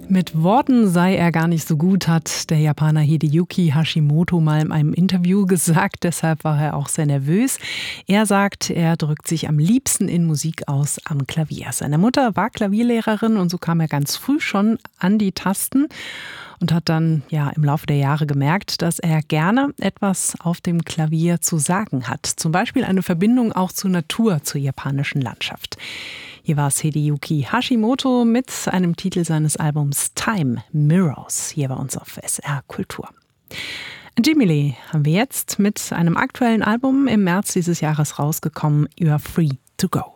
Mit Worten sei er gar nicht so gut, hat der Japaner Hideyuki Hashimoto mal in einem Interview gesagt. Deshalb war er auch sehr nervös. Er sagt, er drückt sich am liebsten in Musik aus am Klavier. Seine Mutter war Klavierlehrerin und so kam er ganz früh schon an die Tasten und hat dann im Laufe der Jahre gemerkt, dass er gerne etwas auf dem Klavier zu sagen hat. Zum Beispiel eine Verbindung auch zur Natur, zur japanischen Landschaft. Hier war es Hideyuki Hashimoto mit einem Titel seines Albums Time Mirrors hier bei uns auf SR Kultur. Jimmy Lee haben wir jetzt mit einem aktuellen Album im März dieses Jahres rausgekommen, You're Free to Go.